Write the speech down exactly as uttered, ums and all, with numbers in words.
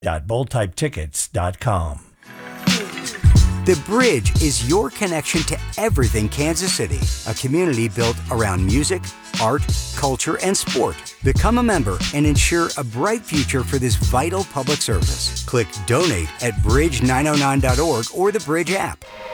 dot bold type tickets dot com. The Bridge is your connection to everything Kansas City, a community built around music, art, culture, and sport. Become a member and ensure a bright future for this vital public service. Click donate at bridge nine oh nine dot org or the Bridge app.